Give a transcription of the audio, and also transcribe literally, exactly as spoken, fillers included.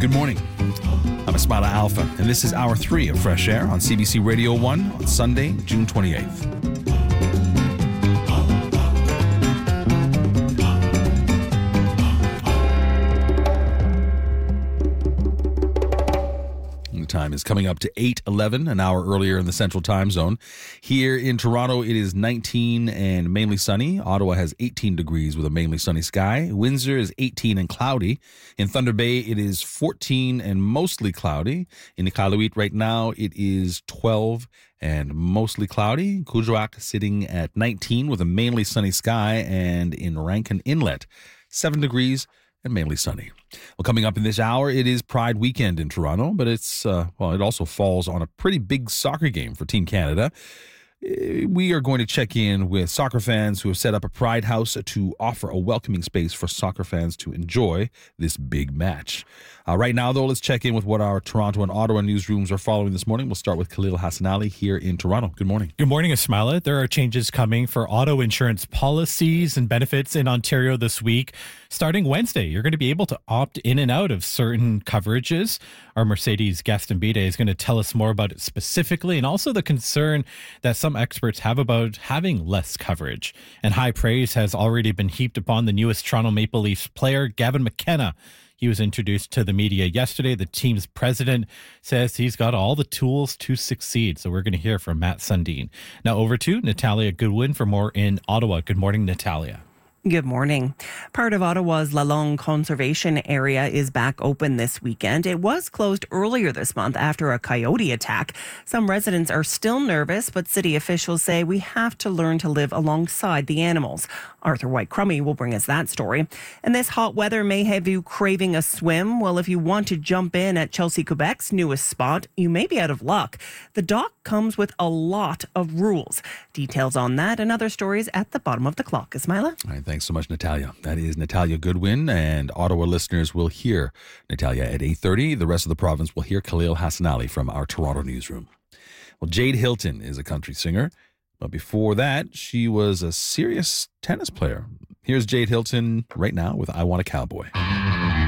Good morning. I'm Ismaila Alfa, and this is Hour three of Fresh Air on C B C Radio one on Sunday, June twenty-eighth. Time is coming up to eight eleven, an hour earlier in the Central Time Zone. Here in Toronto, it is nineteen and mainly sunny. Ottawa has eighteen degrees with a mainly sunny sky. Windsor is eighteen and cloudy. In Thunder Bay, it is fourteen and mostly cloudy. In Iqaluit right now, it is twelve and mostly cloudy. Kuujjuaq sitting at nineteen with a mainly sunny sky. And in Rankin Inlet, seven degrees and mainly sunny. Well, coming up in this hour, it is Pride weekend in Toronto, but it's, uh, well, it also falls on a pretty big soccer game for Team Canada. We are going to check in with soccer fans who have set up a Pride House to offer a welcoming space for soccer fans to enjoy this big match. Uh, right now, though, let's check in with what our Toronto and Ottawa newsrooms are following this morning. We'll start with Khalil Hassanali here in Toronto. Good morning. Good morning, Ismaila. There are changes coming for auto insurance policies and benefits in Ontario this week. Starting Wednesday, you're going to be able to opt in and out of certain coverages. Our Mercedes Gaston Bide is going to tell us more about it specifically, and also the concern that some experts have about having less coverage. And high praise has already been heaped upon the newest Toronto Maple Leafs player, Gavin McKenna. He was introduced to the media yesterday. The team's president says he's got all the tools to succeed. So we're going to hear from Matt Sundin. Now over to Natalia Goodwin for more in Ottawa. Good morning, Natalia. Good morning. Part of Ottawa's Lalonde Conservation Area is back open this weekend. It was closed earlier this month after a coyote attack. Some residents are still nervous, but city officials say we have to learn to live alongside the animals. Arthur White-Crummey will bring us that story. And this hot weather may have you craving a swim. Well, if you want to jump in at Chelsea, Quebec's newest spot, you may be out of luck. The dock comes with a lot of rules. Details on that and other stories at the bottom of the clock. Ismaila? All right, thanks so much, Natalia. That is Natalia Goodwin, and Ottawa listeners will hear Natalia at eight thirty. The rest of the province will hear Khalil Hassanali from our Toronto newsroom. Well, Jade Hilton is a country singer, but before that, she was a serious tennis player. Here's Jade Hilton right now with I Want a Cowboy.